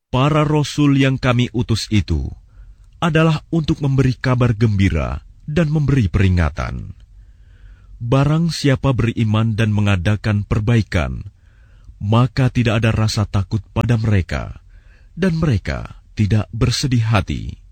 Para rasul yang kami utus itu adalah untuk memberi kabar gembira dan memberi peringatan. Barang siapa beriman dan mengadakan perbaikan, maka tidak ada rasa takut pada mereka, dan mereka tidak bersedih hati.